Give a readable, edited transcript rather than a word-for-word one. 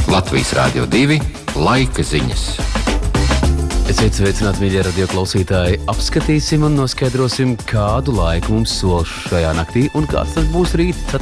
Latvijas Rādio 2 laika ziņas. Esiet sveicināti, mīļie radio klausītāji. Apskatīsim un noskaidrosim, kādu laiku mums sola šajā naktī un kāds tas būs rīt,